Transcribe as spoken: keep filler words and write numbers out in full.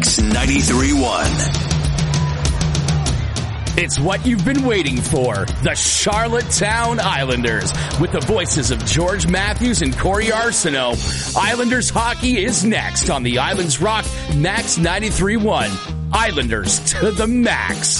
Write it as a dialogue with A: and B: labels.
A: ninety-three point one.
B: It's what you've been waiting for. The Charlottetown Islanders. With the voices of George Matthews and Corey Arsenault. Islanders hockey is next on the Islands Rock Max ninety-three point one. Islanders to the max.